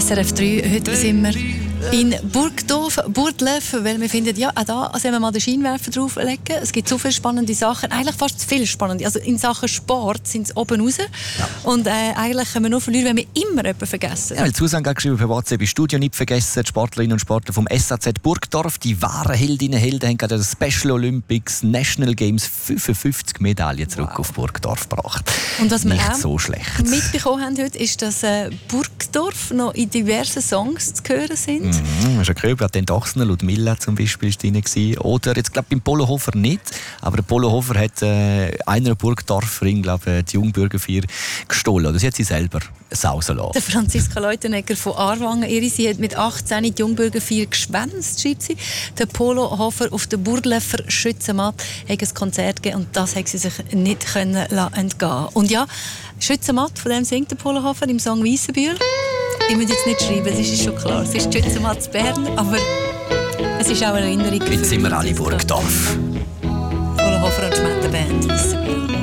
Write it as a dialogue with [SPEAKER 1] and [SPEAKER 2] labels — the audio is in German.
[SPEAKER 1] SRF 3, heute sind wir in Burgdorf, Burgdorf, weil wir finden, ja, auch da sollen wir mal den Scheinwerfer drauflegen. Es gibt so viele spannende Sachen, eigentlich fast zu viele spannende. Also in Sachen Sport sind es oben raus. Ja. Und eigentlich können wir nur verlieren, wenn wir immer jemanden vergessen.
[SPEAKER 2] Ja, Susanne hat geschrieben per WhatsApp, im Studio nicht vergessen, die Sportlerinnen und Sportler vom SAZ Burgdorf, die wahren Heldinnen und Helden, haben gerade das Special Olympics National Games 55 Medaillen zurück auf Burgdorf gebracht.
[SPEAKER 1] Und was wir
[SPEAKER 2] nicht
[SPEAKER 1] auch
[SPEAKER 2] so schlecht
[SPEAKER 1] mitbekommen haben heute, ist, dass Burgdorf noch in diversen Songs zu hören sind.
[SPEAKER 2] Hast du gehört, Patent Ochsner, Ludmilla zum Beispiel war drin. Oder jetzt glaube ich beim Polohofer nicht, aber der Polohofer hat einer Burgdorferin, glaube die Jungbürgerfeier gestohlen. Oder sie hat sie selber sausen lassen.
[SPEAKER 1] Der Franziska Leutenegger von Aarwangen, sie hat mit 18 die Jungbürgerfeier geschwänzt, schreibt sie. Der Polohofer auf der Burgdorfer Schützenmatt hat ein Konzert gegeben und das hat sie sich nicht entgehen lassen. Und ja, Schützenmatt, von dem singt der Polohofer im Song «Weissenbühl». Ich muss jetzt nicht schreiben, das ist schon klar. Es ist die Schützenmatt zu Bern, aber es ist auch eine Erinnerung.
[SPEAKER 2] Jetzt sind wir alle Burgdorf.
[SPEAKER 1] Polohofer und Schmetterband «Weissenbühl».